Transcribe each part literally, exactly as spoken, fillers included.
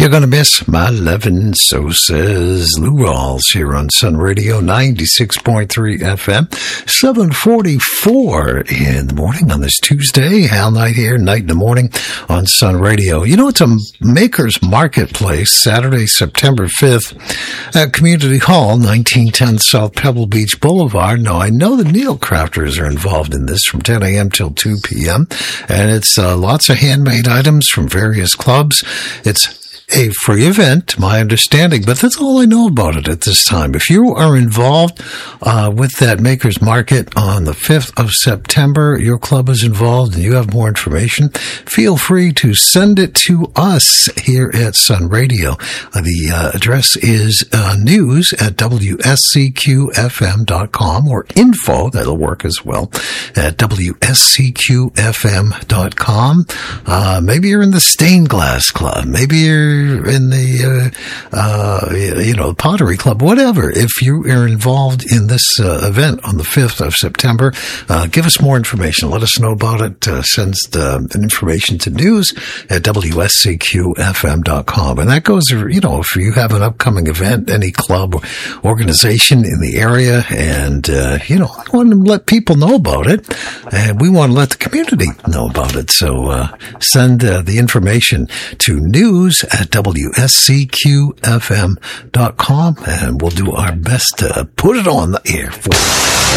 gonna miss my lovin', so says Lou Rawls here on Sun Radio ninety-six point three F M, seven forty-four in the morning on this Tuesday. Hal Knight here, night in the morning on Sun Radio. You know, it's a Makers Marketplace, Saturday, September fifth at Community Hall, nineteen ten South Pebble Beach Boulevard. Now, I know the needle crafters are involved in this from ten a.m. till two p.m., and it's uh, lots of handmade items from various clubs. It's a free event, my understanding, but that's all I know about it at this time. If you are involved uh, with that Makers Market on the fifth of September, your club is involved and you have more information, feel free to send it to us here at Sun Radio. Uh, the uh, address is uh, news at W S C Q F M dot com, or info, that'll work as well, at W S C Q F M dot com. Uh, maybe you're in the Stained Glass Club. Maybe you're in the, uh, uh, you know, Pottery Club, whatever. If you are involved in this uh, event on the fifth of September, uh, give us more information. Let us know about it. Uh, send the information to news at W S C Q F M dot com. And that goes, you know, if you have an upcoming event, any club or organization in the area, and, uh, you know, I want to let people know about it, and we want to let the community know about it. So uh, send uh, the information to news at W S C Q F M dot com, and we'll do our best to put it on the air for you.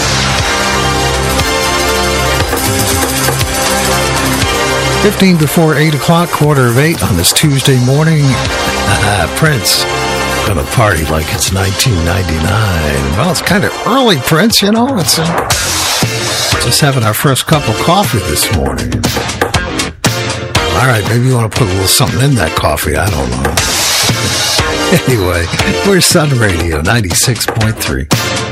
Fifteen before eight o'clock, quarter of eight on this Tuesday morning. Prince gonna party like it's nineteen ninety-nine. Well, it's kind of early, Prince. You know, it's uh, just having our first cup of coffee this morning. All right, maybe you want to put a little something in that coffee. I don't know. Anyway, we're Sun Radio ninety-six point three.